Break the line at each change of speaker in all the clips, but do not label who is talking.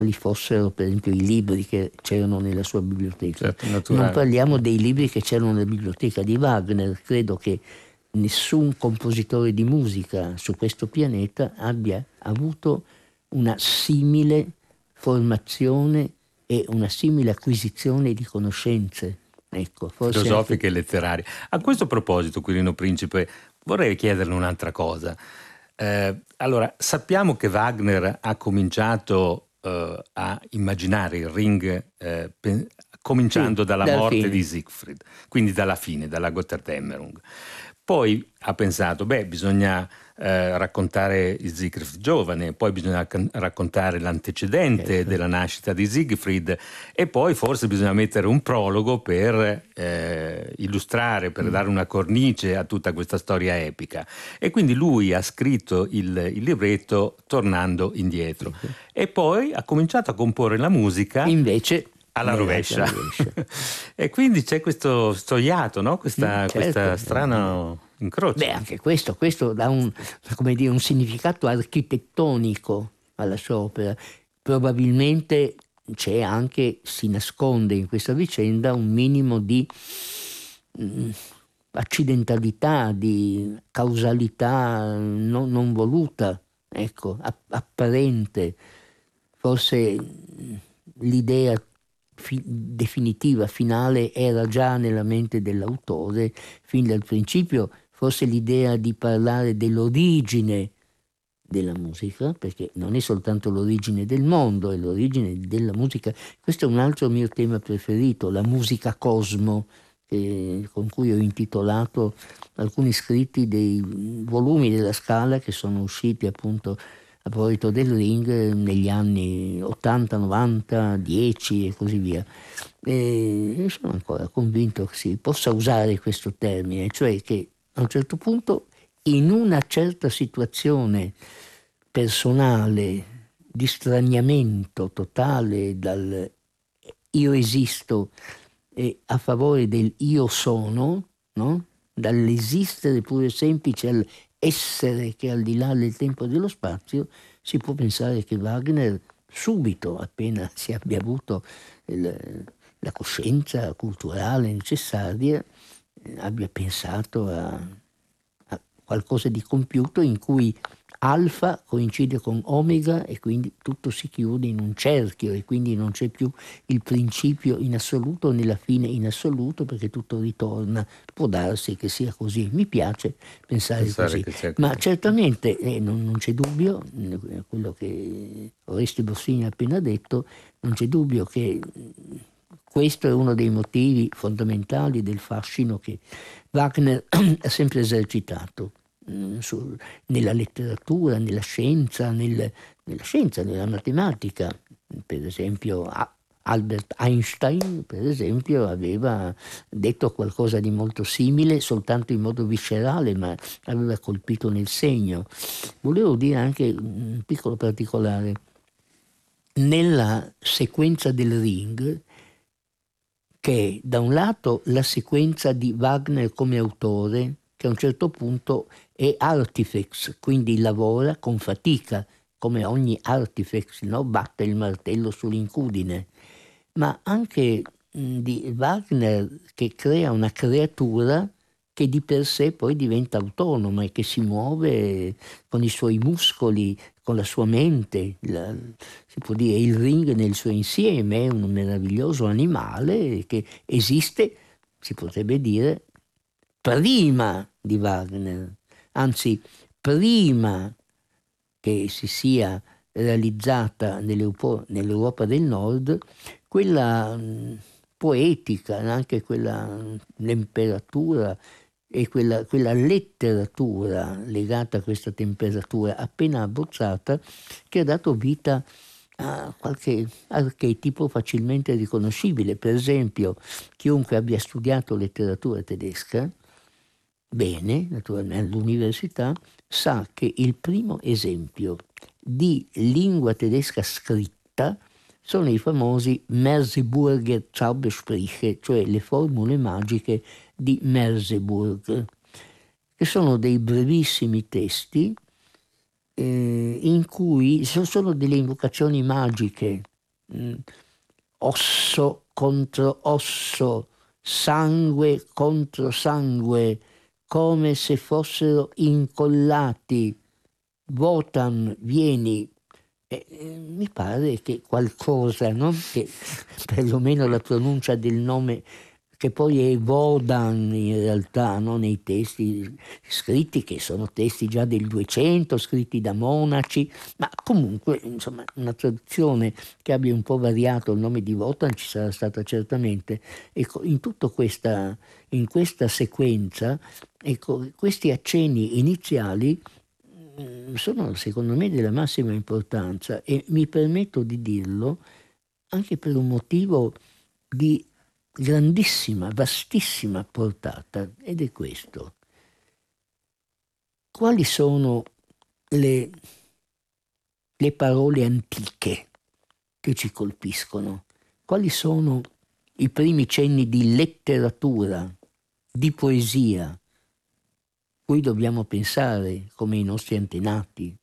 fossero per esempio i libri che c'erano nella sua biblioteca.
Certo,
Non
naturale.
parliamo dei libri che c'erano nella biblioteca di Wagner. Credo che nessun compositore di musica su questo pianeta abbia avuto una simile formazione e una simile acquisizione di conoscenze. Ecco, forse
Filosofiche
anche
e letterarie. A questo proposito, Quirino Principe, vorrei chiederle un'altra cosa. Allora, sappiamo che Wagner ha cominciato a immaginare il Ring
sì,
cominciando dalla
dalla
morte di
fine.
Siegfried, quindi dalla fine, dalla Götterdämmerung. Poi ha pensato, bisogna raccontare il Siegfried giovane, poi bisogna raccontare l'antecedente
Certo.
della nascita di Siegfried e poi forse bisogna mettere un prologo per illustrare, per dare una cornice a tutta questa storia epica. E quindi lui ha scritto il libretto tornando indietro
Sì.
e poi ha cominciato a comporre la musica
Invece
alla
nell'altra
rovescia.
rovescia.
E quindi c'è questo stoiato, no? Questa
Certo.
strano incrocio.
Beh, anche questo dà come dire, un significato architettonico alla sua opera. Probabilmente c'è anche, si nasconde in questa vicenda un minimo di mm, accidentalità, di causalità non voluta, ecco, apparente. Forse l'idea definitiva, finale, era già nella mente dell'autore fin dal principio. Forse l'idea di parlare dell'origine della musica, perché non è soltanto l'origine del mondo, è l'origine della musica. Questo è un altro mio tema preferito, la musica cosmo, con cui ho intitolato alcuni scritti dei volumi della Scala che sono usciti appunto a proposito del Ring negli anni 80, 90, 10 e così via. E sono ancora convinto che si possa usare questo termine, cioè che a un certo punto in una certa situazione personale di straniamento totale dal io esisto e a favore del io sono, no? Dall'esistere pure semplice all'essere che è al di là del tempo e dello spazio, si può pensare che Wagner subito, appena si abbia avuto la coscienza culturale necessaria, abbia pensato a qualcosa di compiuto in cui alfa coincide con omega e quindi tutto si chiude in un cerchio e quindi non c'è più il principio in assoluto né la fine in assoluto, perché tutto ritorna. Può darsi che sia così, mi piace pensare così,
Che sia
ma
così.
certamente non c'è dubbio, quello che Oreste Bossini ha appena detto, non c'è dubbio che questo è uno dei motivi fondamentali del fascino che Wagner ha sempre esercitato nella letteratura, nella scienza, nella matematica. Per esempio Albert Einstein, per esempio, aveva detto qualcosa di molto simile, soltanto in modo viscerale, ma aveva colpito nel segno. Volevo dire anche un piccolo particolare. Nella sequenza del Ring, che è da un lato la sequenza di Wagner come autore, che a un certo punto è artifex, quindi lavora con fatica, come ogni artifex, no? Batte il martello sull'incudine, ma anche di Wagner che crea una creatura che di per sé poi diventa autonoma e che si muove con i suoi muscoli, con la sua mente. Si può dire il Ring nel suo insieme è un meraviglioso animale che esiste, si potrebbe dire, prima di Wagner, anzi prima che si sia realizzata nell'Europa del Nord quella poetica, anche quella temperatura e quella letteratura legata a questa temperatura appena abbozzata, che ha dato vita a qualche archetipo facilmente riconoscibile. Per esempio, chiunque abbia studiato letteratura tedesca bene, naturalmente all'università, sa che il primo esempio di lingua tedesca scritta sono i famosi Merseburger Zaubersprüche, cioè le formule magiche di Merseburg, che sono dei brevissimi testi in cui sono delle invocazioni magiche osso contro osso, sangue contro sangue, come se fossero incollati. Wotan, vieni. Mi pare che qualcosa, no? Che perlomeno la pronuncia del nome, che poi è Wodan in realtà, no? Nei testi scritti, che sono testi già del 200, scritti da monaci, ma comunque insomma una traduzione che abbia un po' variato il nome di Wotan ci sarà stata certamente. Ecco, in questa sequenza, ecco, questi accenni iniziali sono secondo me della massima importanza, e mi permetto di dirlo anche per un motivo di grandissima, vastissima portata, ed è questo. Quali sono le parole antiche che ci colpiscono? Quali sono i primi cenni di letteratura, di poesia, cui dobbiamo pensare come i nostri antenati?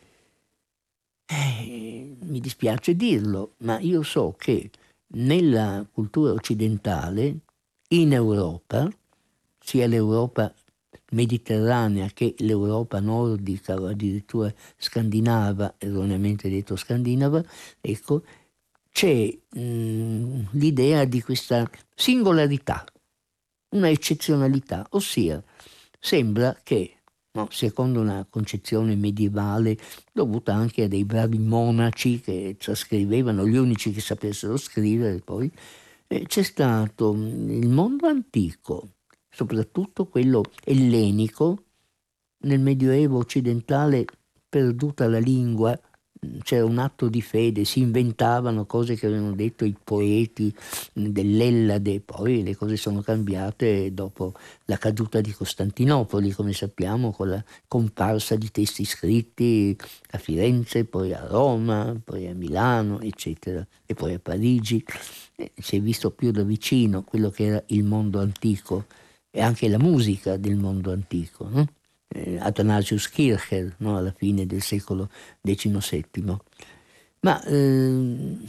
Mi dispiace dirlo, ma io so che nella cultura occidentale, in Europa, sia l'Europa mediterranea che l'Europa nordica o addirittura scandinava, erroneamente detto scandinava, ecco, c'è l'idea di questa singolarità, una eccezionalità, ossia sembra che, no, secondo una concezione medievale dovuta anche a dei bravi monaci che trascrivevano, gli unici che sapessero scrivere poi, c'è stato il mondo antico, soprattutto quello ellenico. Nel Medioevo occidentale, perduta la lingua, c'era un atto di fede, si inventavano cose che avevano detto i poeti dell'Ellade, poi le cose sono cambiate dopo la caduta di Costantinopoli, come sappiamo, con la comparsa di testi scritti a Firenze, poi a Roma, poi a Milano, eccetera, e poi a Parigi. Si è visto più da vicino quello che era il mondo antico e anche la musica del mondo antico, no? Athanasius Kircher, no? Alla fine del secolo XVII. Ma in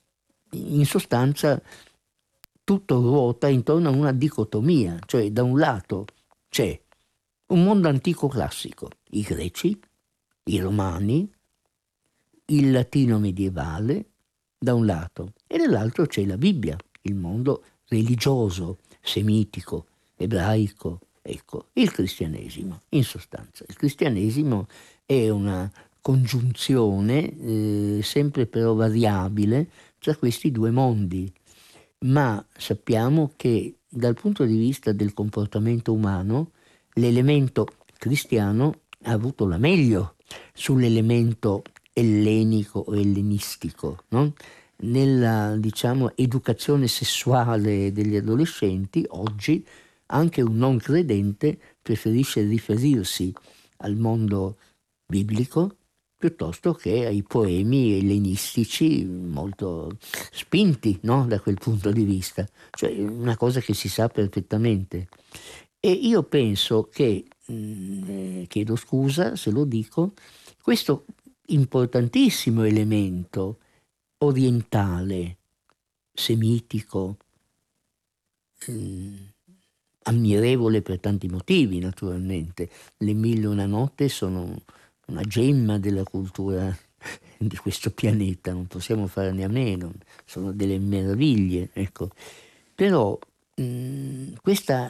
sostanza tutto ruota intorno a una dicotomia, cioè da un lato c'è un mondo antico classico, i greci, i romani, il latino medievale, da un lato, e dall'altro c'è la Bibbia, il mondo religioso, semitico, ebraico, ecco, il cristianesimo. In sostanza, il cristianesimo è una congiunzione, sempre però variabile, tra questi due mondi, ma sappiamo che dal punto di vista del comportamento umano l'elemento cristiano ha avuto la meglio sull'elemento ellenico o ellenistico, no? Nella, diciamo, educazione sessuale degli adolescenti oggi anche un non credente preferisce riferirsi al mondo biblico piuttosto che ai poemi ellenistici molto spinti, no? Da quel punto di vista, cioè una cosa che si sa perfettamente. E io penso che, chiedo scusa se lo dico, questo importantissimo elemento orientale, semitico, ammirevole per tanti motivi naturalmente. Le Mille e una notte sono una gemma della cultura di questo pianeta, non possiamo farne a meno, sono delle meraviglie, ecco. Però questa,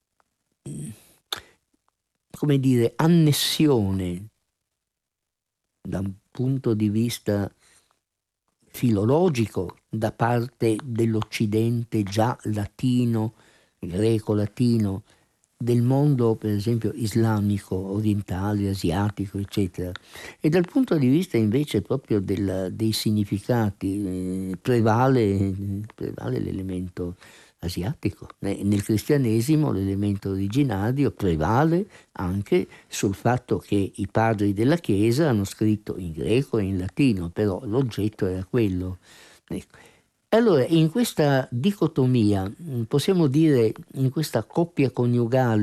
come dire, annessione da un punto di vista filologico da parte dell'Occidente già latino, greco-latino, del mondo per esempio islamico, orientale, asiatico, eccetera, e dal punto di vista invece proprio dei significati prevale l'elemento asiatico. Nel cristianesimo l'elemento originario prevale anche sul fatto che i padri della Chiesa hanno scritto in greco e in latino, però l'oggetto era quello. Ecco. Allora, in questa dicotomia, possiamo dire, in questa coppia coniugale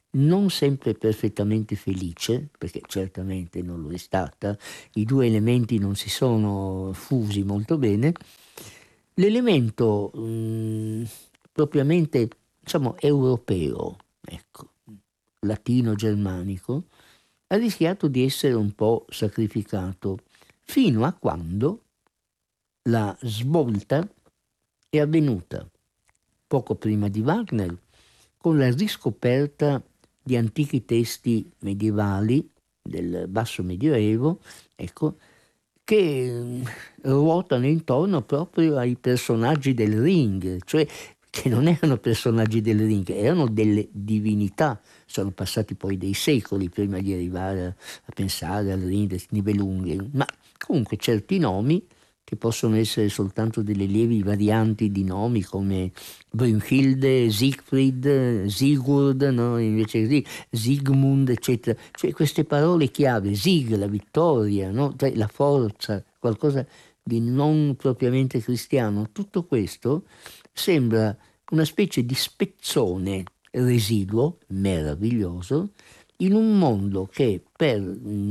non sempre perfettamente felice, perché certamente non lo è stata, i due elementi non si sono fusi molto bene. L'elemento propriamente, diciamo, europeo, ecco, latino-germanico, ha rischiato di essere un po' sacrificato, fino a quando la svolta è avvenuta poco prima di Wagner, con la riscoperta di antichi testi medievali del basso medioevo, ecco, che ruotano intorno proprio ai personaggi del Ring, cioè che non erano personaggi del Ring, erano delle divinità. Sono passati poi dei secoli prima di arrivare a pensare al Ring del Nibelungen, ma comunque certi nomi, che possono essere soltanto delle lievi varianti di nomi come Brunhilde, Siegfried, Sigurd, no? Invece di Sigmund, eccetera. Cioè queste parole chiave, Sieg, la vittoria, no? Cioè la forza, qualcosa di non propriamente cristiano. Tutto questo sembra una specie di spezzone residuo, meraviglioso, in un mondo che per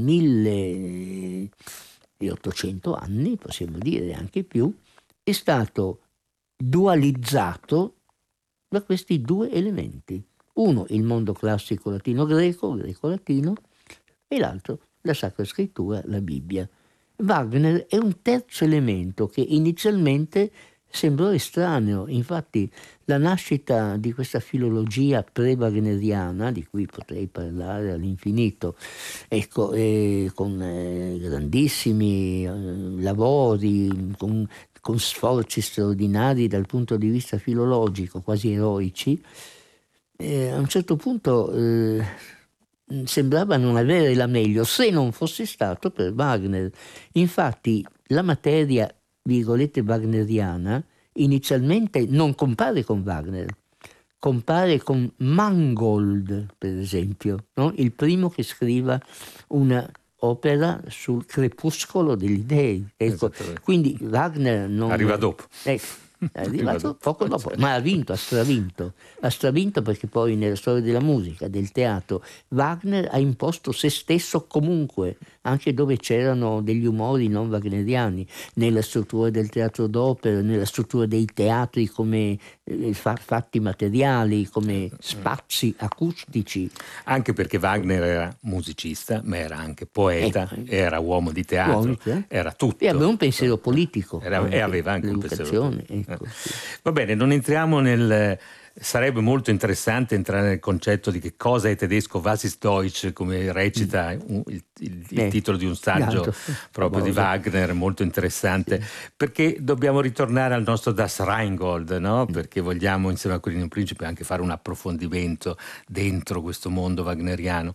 1800 anni, possiamo dire anche più, è stato dualizzato da questi due elementi. Uno, il mondo classico latino-greco, greco-latino, e l'altro, la Sacra Scrittura, la Bibbia. Wagner è un terzo elemento che inizialmente sembrò estraneo. Infatti la nascita di questa filologia pre-wagneriana, di cui potrei parlare all'infinito, ecco, con grandissimi lavori, con sforzi straordinari dal punto di vista filologico, quasi eroici, a un certo punto sembrava non avere la meglio se non fosse stato per Wagner. Infatti la materia, virgolette, wagneriana inizialmente non compare con Wagner, compare con Mangold, per esempio, no? Il primo che scriva una opera sul crepuscolo degli dei. Ecco. Quindi Wagner non
arriva dopo.
È arrivato poco dopo, ma ha vinto, ha stravinto perché poi nella storia della musica, del teatro, Wagner ha imposto se stesso comunque, anche dove c'erano degli umori non wagneriani, nella struttura del teatro d'opera, nella struttura dei teatri come fatti materiali, come spazi acustici.
Anche perché Wagner era musicista, ma era anche poeta, era uomo di teatro, era tutto.
E aveva un pensiero politico.
E aveva anche un pensiero politico.
Ecco, sì.
Va bene, non entriamo sarebbe molto interessante entrare nel concetto di che cosa è tedesco Was ist Deutsch, come recita il titolo di un saggio proprio di Wagner, molto interessante, perché dobbiamo ritornare al nostro Das Rheingold, no? Perché vogliamo insieme a Quirino Principe anche fare un approfondimento dentro questo mondo wagneriano.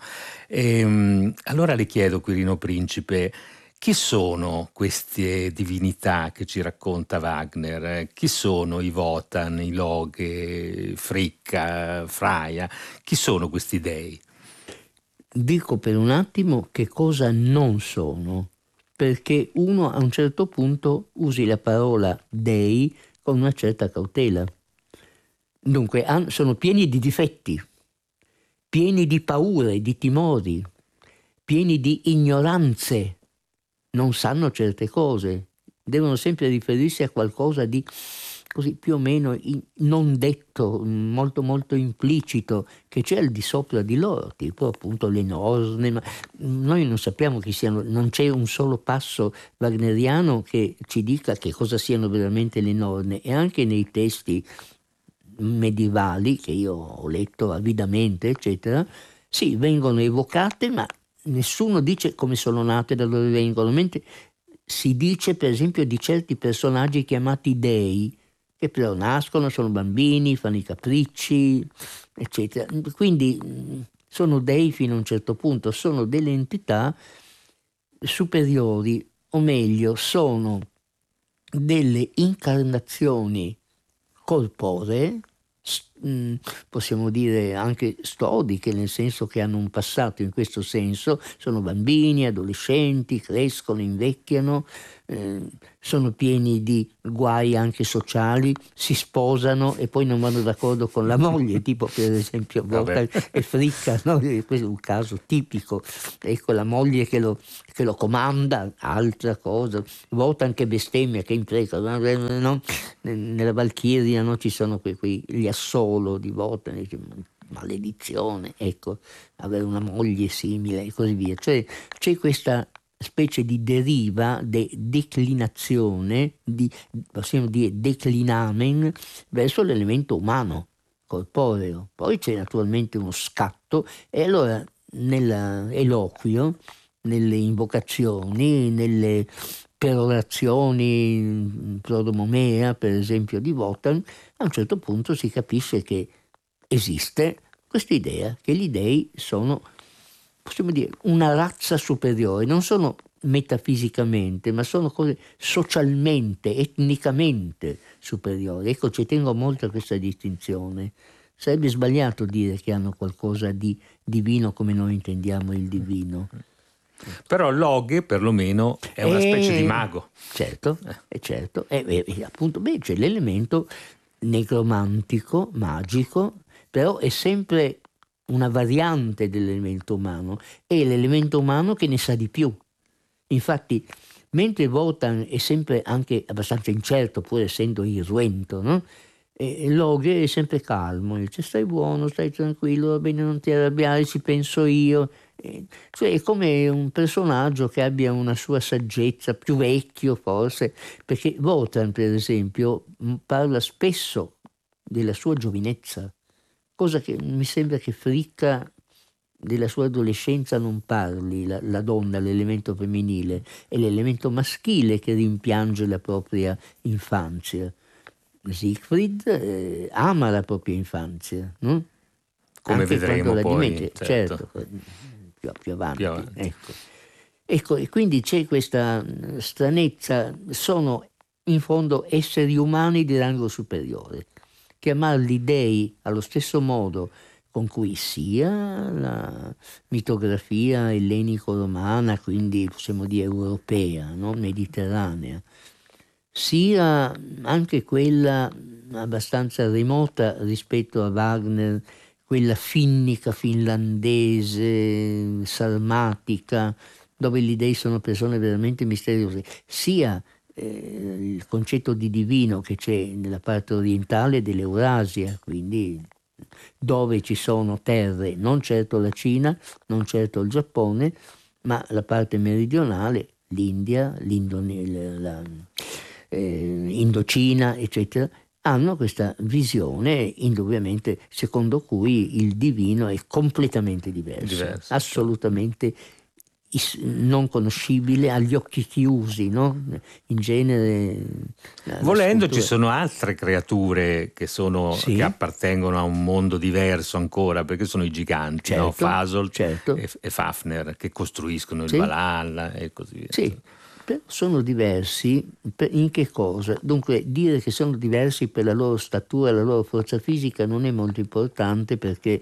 Allora le chiedo, Quirino Principe, chi sono queste divinità che ci racconta Wagner? Chi sono i Wotan, i Loge, Fricka, Freya? Chi sono questi dei?
Dico per un attimo che cosa non sono, perché uno a un certo punto usi la parola dei con una certa cautela. Dunque sono pieni di difetti, pieni di paure, di timori, pieni di ignoranze. Non sanno certe cose, devono sempre riferirsi a qualcosa di così più o meno non detto, molto molto implicito, che c'è al di sopra di loro, tipo appunto le norne, ma noi non sappiamo chi siano, non c'è un solo passo wagneriano che ci dica che cosa siano veramente le norne, e anche nei testi medievali che io ho letto avidamente, eccetera, sì, vengono evocate, ma nessuno dice come sono nate, da dove vengono, mentre si dice per esempio di certi personaggi chiamati dei, che però nascono, sono bambini, fanno i capricci, eccetera. Quindi sono dei fino a un certo punto, sono delle entità superiori, o meglio, sono delle incarnazioni corporee possiamo dire anche stodiche, nel senso che hanno un passato in questo senso, sono bambini, adolescenti, crescono, invecchiano, sono pieni di guai anche sociali, si sposano e poi non vanno d'accordo con la moglie, tipo per esempio Wotan e Fricka, no? Questo è un caso tipico, ecco, la moglie che lo comanda, altra cosa, Wotan che bestemmia, che impreca, no? Nella Valchiria, no? Ci sono gli assolo di Wotan, maledizione, ecco, avere una moglie simile e così via, cioè c'è questa specie di deriva, declinazione, possiamo dire declinamen verso l'elemento umano, corporeo. Poi c'è naturalmente uno scatto e allora nell'eloquio, nelle invocazioni, nelle perorazioni, prodomomea per esempio di Wotan, a un certo punto si capisce che esiste questa idea che gli dei sono, possiamo dire, una razza superiore, non sono metafisicamente, ma sono cose socialmente, etnicamente superiori. Ecco, ci tengo molto a questa distinzione. Sarebbe sbagliato dire che hanno qualcosa di divino come noi intendiamo il divino.
Però Loghe perlomeno è una specie di mago.
Certo, certo. Appunto, c'è l'elemento necromantico, magico, però è sempre una variante dell'elemento umano, è l'elemento umano che ne sa di più. Infatti, mentre Wotan è sempre anche abbastanza incerto, pur essendo irruento, no? E Loghe è sempre calmo, dice stai buono, stai tranquillo, va bene, non ti arrabbiare, ci penso io. Cioè è come un personaggio che abbia una sua saggezza, più vecchio forse, perché Wotan per esempio parla spesso della sua giovinezza, cosa che mi sembra che Fricka della sua adolescenza non parli, la donna, l'elemento femminile, è l'elemento maschile che rimpiange la propria infanzia. Siegfried ama la propria infanzia, no?
Come
anche
vedremo
quando la
poi,
dimentica,
certo.
Più avanti. Ecco, e quindi c'è questa stranezza, sono in fondo esseri umani di rango superiore. Chiamarli dei allo stesso modo con cui sia la mitografia ellenico-romana, quindi possiamo dire europea, no? Mediterranea, sia anche quella abbastanza remota rispetto a Wagner, quella finnica, finlandese, sarmatica, dove gli dei sono persone veramente misteriose, sia il concetto di divino che c'è nella parte orientale dell'Eurasia, quindi dove ci sono terre, non certo la Cina, non certo il Giappone, ma la parte meridionale, l'India, Indocina, eccetera, hanno questa visione indubbiamente secondo cui il divino è completamente diverso. Assolutamente non conoscibile agli occhi chiusi, no? In genere
volendo ci sono altre creature che appartengono a un mondo diverso ancora, perché sono i giganti,
certo,
no? Fasol
certo.
e Fafner, che costruiscono il Valhalla e così via.
Sì. Però sono diversi in che cosa? Dunque dire che sono diversi per la loro statura, la loro forza fisica non è molto importante, perché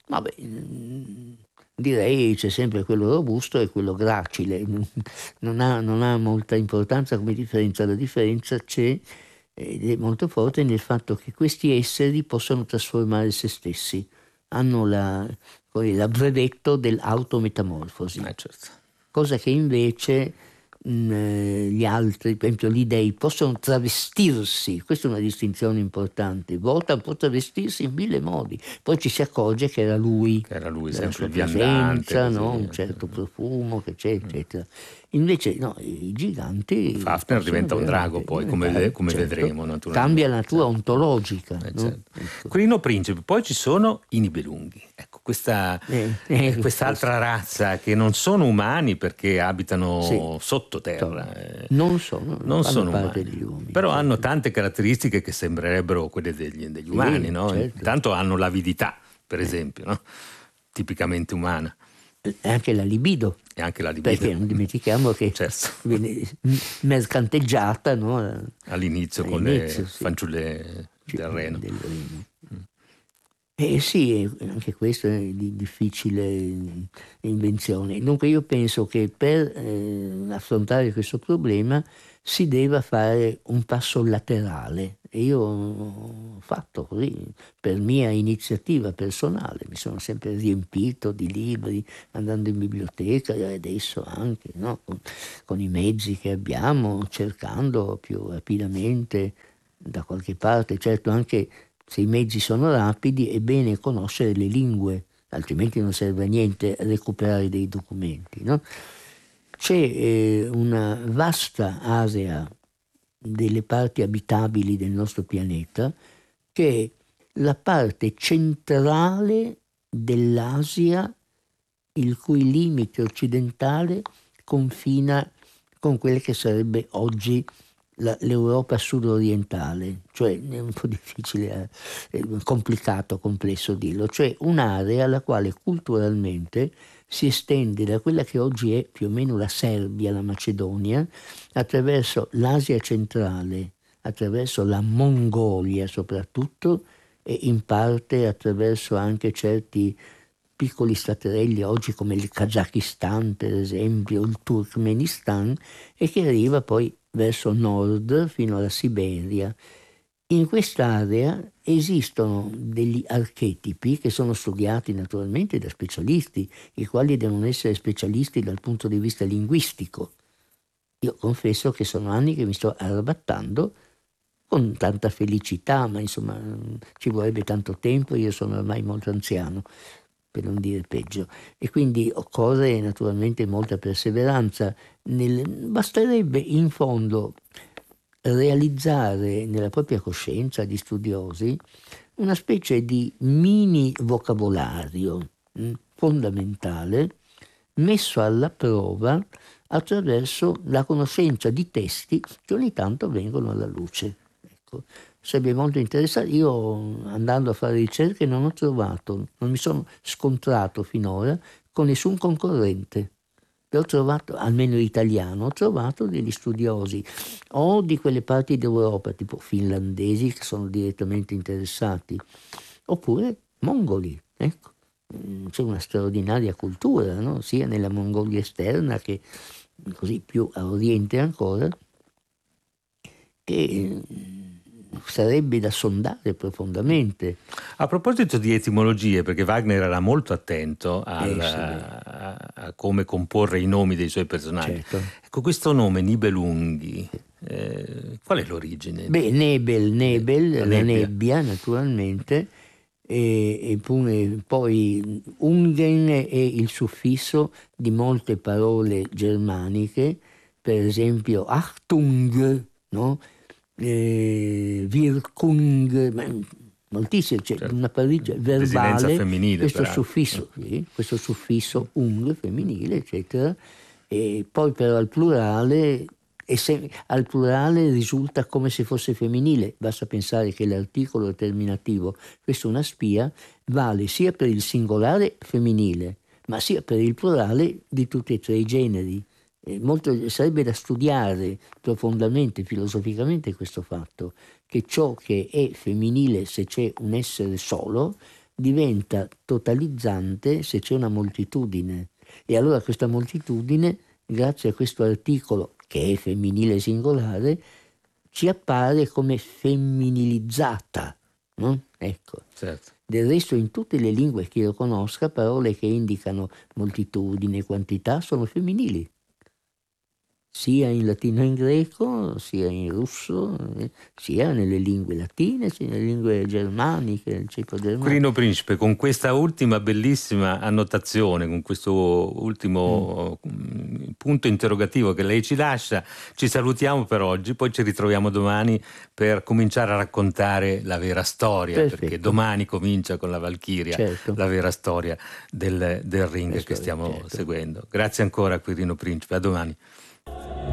direi c'è sempre quello robusto e quello gracile, non ha molta importanza come differenza. La differenza c'è ed è molto forte nel fatto che questi esseri possono trasformare se stessi, hanno l'abbrevetto dell'autometamorfosi,
certo.
Cosa che invece gli altri, per esempio gli dei, possono travestirsi. Questa è una distinzione importante. Wotan può travestirsi in 1000 modi, poi ci si accorge che era lui
sempre
sua
il viandante,
presenza, no? Un certo profumo che c'è, eccetera. Invece no, i giganti
Fafner diventa un drago poi, come
certo,
vedremo naturalmente.
Cambia la natura ontologica, no?
Certo. Crino Principe. Poi ci sono i Nibelunghi, ecco, quest'altra razza che non sono umani perché abitano sottoterra,
non sono
umani,
degli uomini,
però
certo.
hanno tante caratteristiche che sembrerebbe quelle degli umani, no?
Certo.
Intanto hanno l'avidità, per esempio, no? Tipicamente umana.
E anche la libido. Perché non dimentichiamo che viene mercanteggiata, no?
All'inizio con le fanciulle del Reno.
Sì, anche questo è di difficile invenzione. Dunque io penso che per affrontare questo problema si deva fare un passo laterale, e io ho fatto così per mia iniziativa personale, mi sono sempre riempito di libri andando in biblioteca, e adesso anche, no, con i mezzi che abbiamo, cercando più rapidamente da qualche parte. Certo, anche se i mezzi sono rapidi è bene conoscere le lingue, altrimenti non serve a niente recuperare dei documenti, no? C'è una vasta area delle parti abitabili del nostro pianeta che è la parte centrale dell'Asia, il cui limite occidentale confina con quella che sarebbe oggi l'Europa sud-orientale, cioè è un po' difficile, è complicato, complesso dirlo, cioè un'area alla quale culturalmente si estende da quella che oggi è più o meno la Serbia, la Macedonia, attraverso l'Asia centrale, attraverso la Mongolia soprattutto, e in parte attraverso anche certi piccoli staterelli oggi come il Kazakistan per esempio, il Turkmenistan, e che arriva poi verso nord fino alla Siberia. In quest'area esistono degli archetipi che sono studiati naturalmente da specialisti, i quali devono essere specialisti dal punto di vista linguistico. Io confesso che sono anni che mi sto arrabattando con tanta felicità, ma insomma ci vorrebbe tanto tempo, io sono ormai molto anziano, per non dire peggio, e quindi occorre naturalmente molta perseveranza. Basterebbe in fondo realizzare nella propria coscienza di studiosi una specie di mini vocabolario fondamentale, messo alla prova attraverso la conoscenza di testi che ogni tanto vengono alla luce. Ecco, sarebbe molto interessante. Io, andando a fare ricerche, non mi sono scontrato finora con nessun concorrente. Ho trovato, almeno italiano, ho trovato degli studiosi o di quelle parti d'Europa, tipo finlandesi, che sono direttamente interessati, oppure mongoli, ecco. C'è una straordinaria cultura, no? Sia nella Mongolia esterna che così più a oriente ancora, che sarebbe da sondare profondamente.
A proposito di etimologie, perché Wagner era molto attento a come comporre i nomi dei suoi personaggi.
Certo.
Ecco, questo nome Nibelunghi, qual è l'origine?
Beh, Nebel, la nebbia naturalmente, e poi Ungen è il suffisso di molte parole germaniche, per esempio Achtung, no? Wirkung, moltissime, c'è una pariglia verbale,
femminile,
questo suffisso ung femminile, eccetera, e poi però al plurale risulta come se fosse femminile. Basta pensare che l'articolo terminativo, questo è una spia, vale sia per il singolare femminile, ma sia per il plurale di tutti e tre i generi. Sarebbe da studiare profondamente, filosoficamente, questo fatto, che ciò che è femminile se c'è un essere solo diventa totalizzante se c'è una moltitudine, e allora questa moltitudine, grazie a questo articolo che è femminile singolare, ci appare come femminilizzata, no? Ecco.
Certo.
Del resto in tutte le lingue che io conosca, parole che indicano moltitudine, quantità, sono femminili. Sia in latino e in greco, sia in russo, sia nelle lingue latine, sia nelle lingue germaniche, il ceco-germanico.
Quirino Principe, con questa ultima bellissima annotazione, con questo ultimo punto interrogativo che lei ci lascia, ci salutiamo per oggi, poi ci ritroviamo domani per cominciare a raccontare la vera storia.
Perfetto.
Perché domani comincia con la Valchiria,
certo,
la vera storia del ring che stiamo seguendo. Grazie ancora, Quirino Principe, a domani.